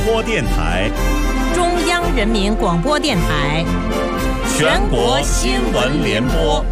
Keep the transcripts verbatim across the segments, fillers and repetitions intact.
播电台， 中央人民广播电台， 全国新闻联播。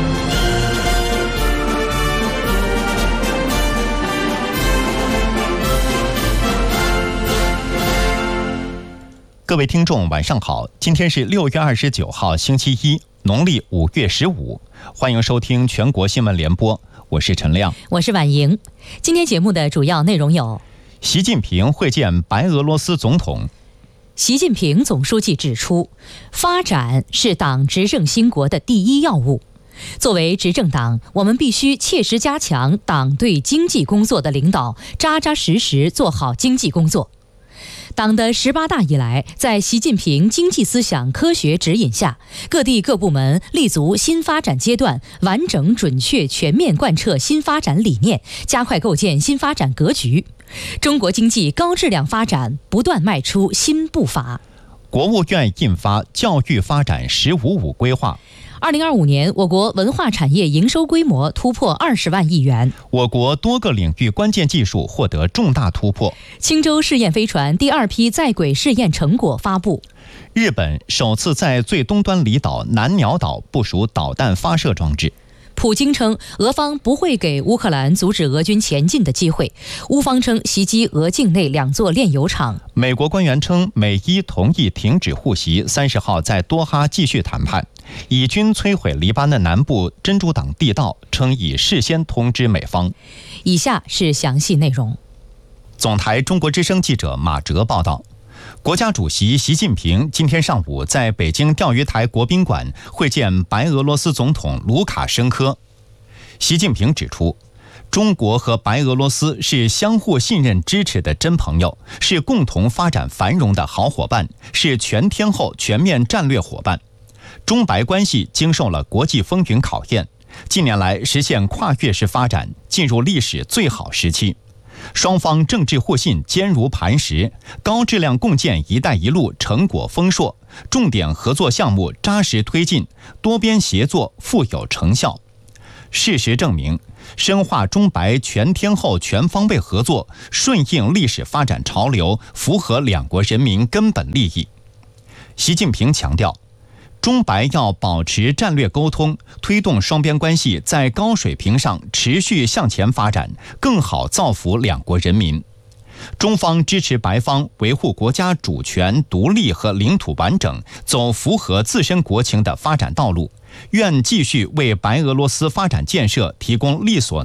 各位听众，晚上好！今天是六月二十九号，星期一，农历五月十五。欢迎收听全国新闻联播，我是陈亮， 我是婉莹。今天节目的主要内容有： 习近平会见白俄罗斯总统。 习近平总书记指出，发展是党执政兴国的第一要务。作为执政党，我们必须切实加强党对经济工作的领导，扎扎实实做好经济工作。党的十八大以来，在习近平经济思想科学指引下，各地各部门立足新发展阶段，完整准确全面贯彻新发展理念，加快构建新发展格局。中国经济高质量发展不断迈出新步伐。 国务院印发教育发展“十五五”规划。 二零二五年，我国文化产业营收规模突破二十万亿元。 我国多个领域关键技术获得重大突破。 轻舟试验飞船第二批在轨试验成果发布。 日本首次在最东端离岛南鸟岛部署导弹发射装置。 普京称，俄方不会给乌克兰阻止俄军前进的机会。乌方称袭击俄境内两座炼油厂。 美国官员称，美伊同意停止互袭，三十号在多哈继续谈判。以军摧毁黎巴嫩南部真主党地道，称已事先通知美方。 以下是详细内容。 总台中国之声记者马哲报道。国家主席习近平今天上午在北京钓鱼台国宾馆会见白俄罗斯总统卢卡申科。习近平指出，中国和白俄罗斯是相互信任支持的真朋友，是共同发展繁荣的好伙伴，是全天候全面战略伙伴。中白关系经受了国际风云考验，近年来实现跨越式发展，进入历史最好时期。双方政治互信坚如磐石，高质量共建“一带一路”成果丰硕，重点合作项目扎实推进，多边协作富有成效。事实证明，深化中白全天候全方位合作，顺应历史发展潮流，符合两国人民根本利益。习近平强调，中白要保持战略沟通，推动双边关系在高水平上持续向前发展，更好造福两国人民。中方支持白方维护国家主权、独立和领土完整，走符合自身国情的发展道路，愿继续为白俄罗斯发展建设提供力所